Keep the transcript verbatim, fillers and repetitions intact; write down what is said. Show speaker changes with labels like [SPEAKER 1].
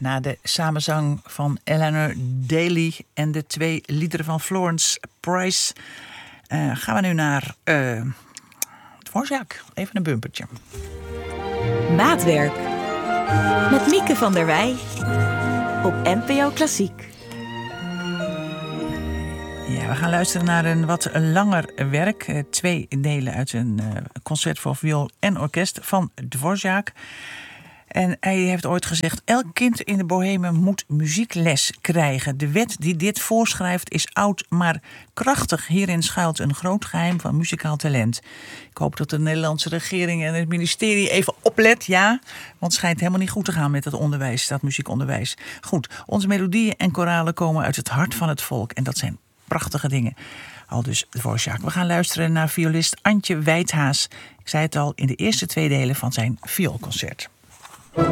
[SPEAKER 1] Na de samenzang van Eleanor Daly en de twee liederen van Florence Price uh, gaan we nu naar uh, Dvorak. Even een bumpertje.
[SPEAKER 2] Maatwerk met Mieke van der Wij op N P O Klassiek.
[SPEAKER 1] Ja, we gaan luisteren naar een wat langer werk. Uh, twee delen uit een uh, concert voor viool en orkest van Dvorak. En hij heeft ooit gezegd: elk kind in de boheme moet muziekles krijgen. De wet die dit voorschrijft is oud, maar krachtig. Hierin schuilt een groot geheim van muzikaal talent. Ik hoop dat de Nederlandse regering en het ministerie even oplet, ja. Want het schijnt helemaal niet goed te gaan met dat onderwijs, dat muziekonderwijs. Goed, onze melodieën en koralen komen uit het hart van het volk. En dat zijn prachtige dingen. Al dus Dvorak. We gaan luisteren naar violist Antje Wijthaas. Ik zei het al, in de eerste twee delen van zijn vioolconcert.